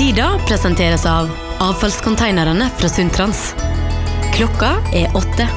Tida presenteres av avfallskonteinerne fra Sundtrans. Klokka 8.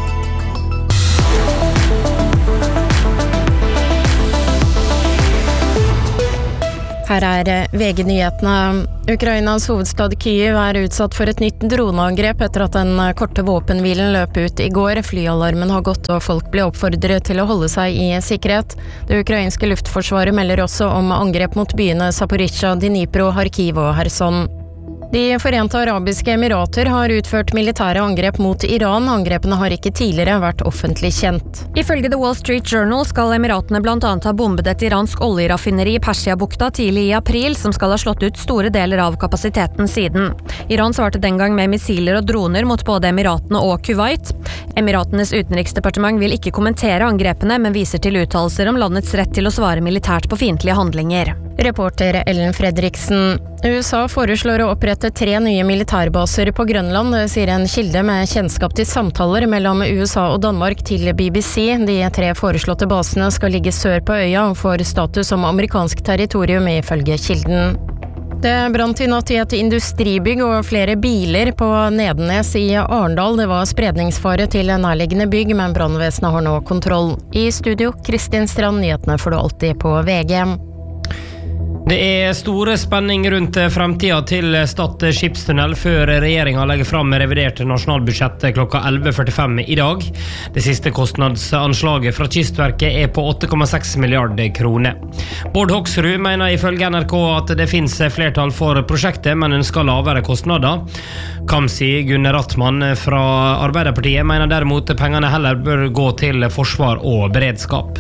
Her VG-nyhetene. Ukrainas hovedstad Kyiv utsatt for et nytt droneangrep etter at den korte våpenhvilen løp ut i går. Flyalarmen har gått og folk ble oppfordret til å holde seg i sikkerhet. Det ukrainske luftforsvaret melder også om angrep mot byene Zaporizjzja, Dnipro, Kharkiv og Kherson. De Forente Arabiske Emirater har utført militære angrep mot Iran. Angrepene har ikke tidligere vært offentlig kjent. Ifølge The Wall Street Journal skal Emiratene blant annet ha bombet et iransk oljeraffineri i Persiabukta tidlig i april, som skal ha slått ut store deler av kapasiteten siden. Iran svarte den gang med missiler og droner mot både Emiratene og Kuwait. Emiratenes utenriksdepartement vil ikke kommentere angrepene, men viser til uttalelser om landets rett til å svare militært på fiendtlige handlinger. Reporter Ellen Fredriksen. USA foreslår å opprette 3 nye militærbaser på Grønland, sier en kilde med kjennskap til samtaler mellom USA og Danmark til BBC. De 3 foreslåtte basene skal ligge sør på øya og får status som amerikansk territorium ifølge kilden. Det brant i natt i et industribygg og flere biler på Nedenes i Arendal. Det var spredningsfare til nærliggende bygg, men brannvesenet har nå kontroll. I studio, Kristin Strand, nyhetene får du alltid på VG. Det er store spenning rundt fremtiden til Stad skipstunnel før regjeringen legger fram revidert nasjonalbudsjett klokka 11:45 i dag. Det siste kostnadsanslaget fra Kystverket er på 8,6 milliarder kroner. Bård Hoksrud mener ifølge NRK at det finnes flertall for prosjektet, men ønsker lavere kostnader. Kamzy Gunnar Rattmann fra Arbeiderpartiet mener derimot pengene heller bør gå til forsvar og beredskap.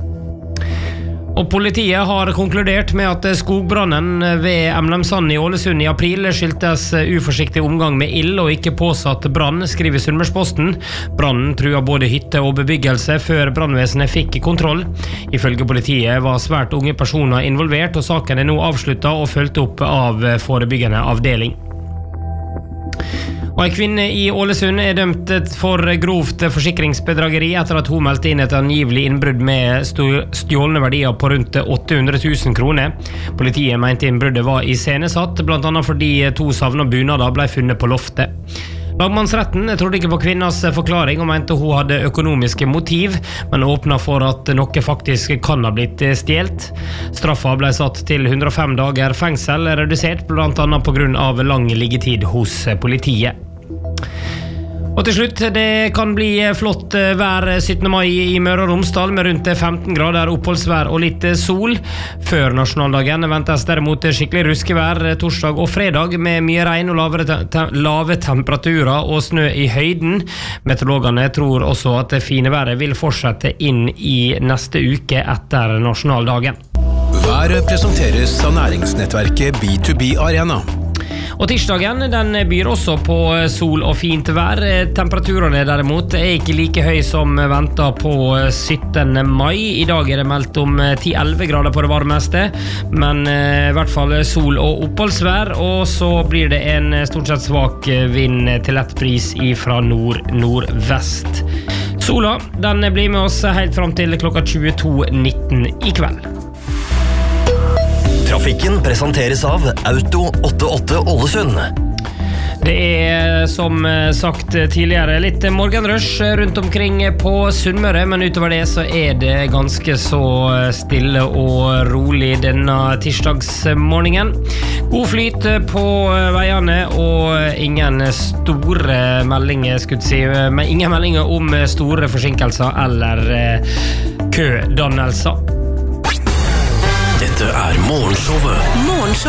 Og politiet har konkludert med at skogbrannen ved Emlemsand i Ålesund i april skyldtes uforsiktig omgang med ild og ikke påsatt brann, skriver Sunnmørsposten. Brannen truet både hytte og bebyggelse før brannvesenet fikk kontroll. Ifølge politiet var svært unge personer involvert, og saken er nå avsluttet og fulgt opp av forebyggende avdeling. Og en kvinne i Ålesund er dømt for grovt forsikringsbedrageri etter at hun meldte inn et angivelig innbrudd med stjålne verdier på rundt 800 000 kroner. Politiet mente innbruddet var iscenesatt, blant annet fordi 2 savnede bunader ble funnet på loftet. Lagmannsretten trodde ikke på kvinnas forklaring og mente hun hadde økonomiske motiv, men åpnet for at noe faktisk kan ha blitt stjelt. Straffa ble satt til 105 dager fengsel, redusert blant annet på grunn av lang liggetid hos politiet. Og til slutt, det kan bli flott vær 17. mai i Møre og Romsdal med rundt 15 grader oppholdsvær og litt sol. Før nasjonaldagen ventes derimot skikkelig ruskevær torsdag og fredag med mye regn og lave temperaturer og snø i høyden. Meteorologene tror også at det fine været vil fortsette inn i neste uke etter nasjonaldagen. Været presenteres av næringsnettverket B2B Arena. Og tirsdagen, den byr også på sol og fint vær. Temperaturene derimot er ikke like høy som ventet på 17. mai. I dag er det meldt om 10-11 grader på det varmeste, men i hvert fall sol og oppholdsvær, og så blir det en stort sett svak vind til lett bris fra nord-nordvest. Sola, den blir med oss helt fram til klokka 22:19 i kveld. Trafikken presenteres av Auto 88 Ålesund. Det er som sagt tidligere litt morgenrush rundt omkring på Sunnmøre, men utover det så er det ganske så stille og rolig denne tirsdagsmorgenen. God flyt på veiene og ingen store meldinger, men ingen meldinger om store forsinkelser eller kødannelser. Dette er Morgenshowet.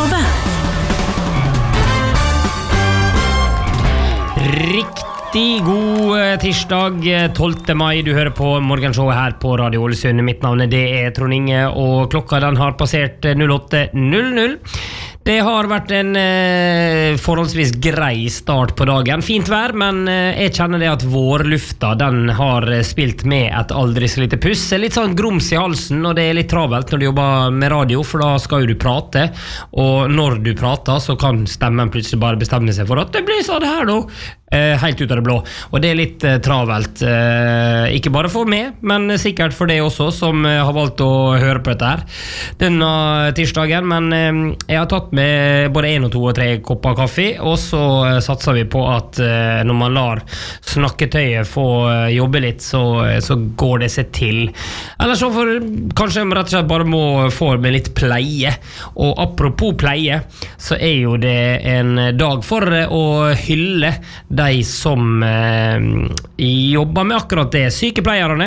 Riktig god tirsdag 12. mai. Du hører på Morgenshowet her på Radio Ålesund. Mitt navn er Trond Inge, og klokka den har passert 08:00. Det har vært en forholdsvis grei start på dagen. Fint vær, men jeg kjenner det at vårlufta, den har spilt med et aldri så lite puss. Litt sånn grums i halsen, og det er litt travelt når du jobber med radio, for da skal jo du prate, og når du prater så kan stemmen plutselig bare bestemme seg for at det blir sånn her nå. Helt ut av det blå. Og det litt travelt. Ikke bare for meg, men sikkert for deg også, som har valgt å høre på dette her denne tirsdagen. Men jeg har tatt med både 1, 2 og 3 kopper kaffe, og så satser vi på at når man lar snakketøyet få jobbe litt, så går det seg til. Eller så kanskje jeg rett og slett bare må få med litt pleie. Og apropos pleie, så jo det en dag for å hylle de som jobber med akkurat det. Sykepleierne